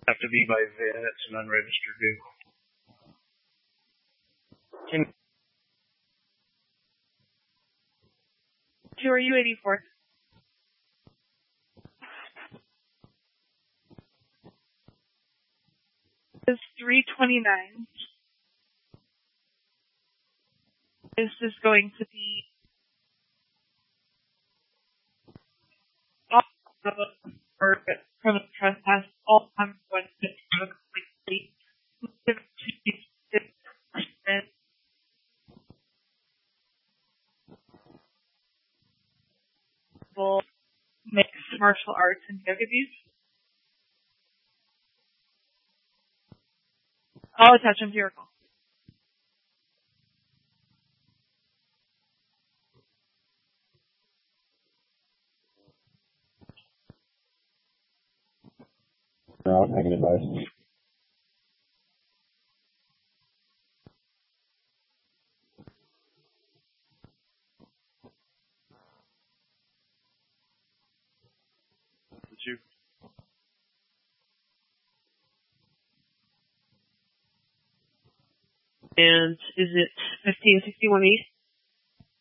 Have to be by VIN. It's an unregistered vehicle. 2 are you 84? Is 329. This is going to be or criminal trespass all time when it's completely mixed martial arts and drug abuse. I'll attach them to your call. No, I'm taking advice. Did you? And is it 1561 East?